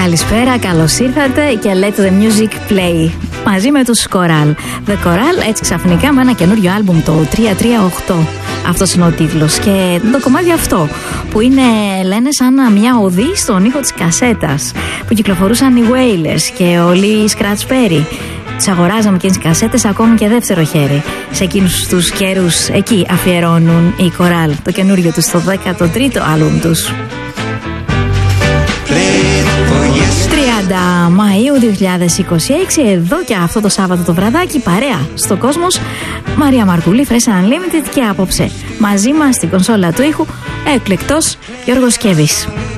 Καλησπέρα, καλώς ήρθατε και Let the Music Play μαζί με τους Coral. The Coral, έτσι ξαφνικά με ένα καινούριο άλμπουμ, το 338. Αυτός είναι ο τίτλος και το κομμάτι αυτό που είναι, λένε, σαν μια οδή στον ήχο της κασέτας που κυκλοφορούσαν οι Wailers και ο Lee Scratch Perry. Τις αγοράζαμε εκείνες τις κασέτες ακόμη και δεύτερο χέρι. Σε εκείνους τους καιρούς εκεί αφιερώνουν οι Coral το καινούριο τους, το 13ο άλμπουμ τους. 30 Μαΐου 2026, εδώ και αυτό το Σάββατο το βραδάκι, παρέα στο Κόσμος, Μαρία Μαρκουλή, Fresh Unlimited, και απόψε μαζί μας στην κονσόλα του ήχου, εκλεκτός Γιώργος Κέβης.